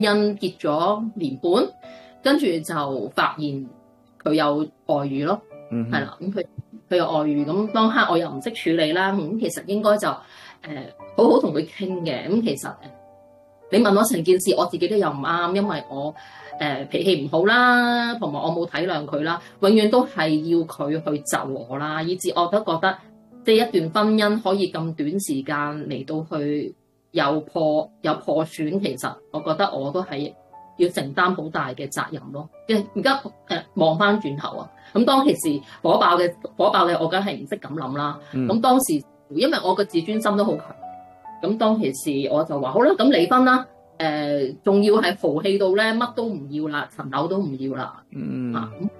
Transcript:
姻結咗年半，跟住就發現佢有外遇咯，係啦，咁佢有外遇，咁當刻我又唔識處理啦，咁其實應該就好好同佢傾嘅，咁其實你問我成件事，我自己都有唔啱，因為我脾氣唔好啦，同埋我冇體諒佢啦，永遠都係要佢去就我啦，以至我都覺得即係一段婚姻可以咁短時間嚟到去有破損，其實我覺得我都係要承擔好大嘅責任咯。即係而家望翻轉頭啊，咁當其時火爆嘅，我梗係唔識咁諗啦。咁當時因為我個自尊心都好強。咁當其時我就話好啦，咁離婚啦，仲要係豪氣到咧乜都唔要啦，層樓都唔要啦，